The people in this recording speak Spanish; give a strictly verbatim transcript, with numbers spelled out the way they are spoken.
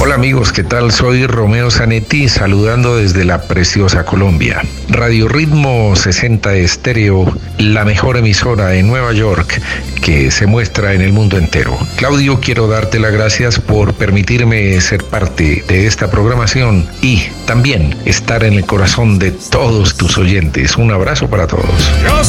Hola amigos, ¿qué tal? Soy Romeo Zanetti, saludando desde la preciosa Colombia. Radio Ritmo sesenta Estéreo, la mejor emisora en Nueva York que se muestra en el mundo entero. Claudio, quiero darte las gracias por permitirme ser parte de esta programación y también estar en el corazón de todos tus oyentes. Un abrazo para todos.